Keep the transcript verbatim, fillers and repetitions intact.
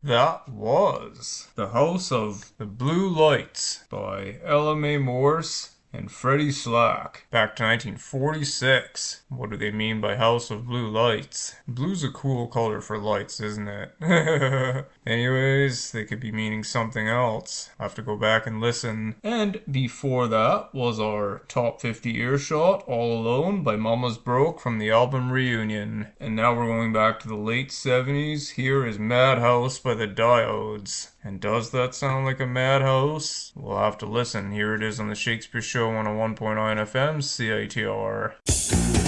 that was The House of the Blue Lights by Ella Mae Morse and Freddie Slack. Back to nineteen forty-six. What do they mean by House of Blue Lights? Blue's a cool color for lights, isn't it? Anyways, they could be meaning something else. I'll have to go back and listen. And before that was our Top fifty Earshot, All Alone by Mama's Broke from the album Reunion. And now we're going back to the late seventies. Here is Madhouse by the Diodes. And does that sound like a madhouse? We'll have to listen. Here it is on the Shakespeare Show on a one point nine F M C I T R.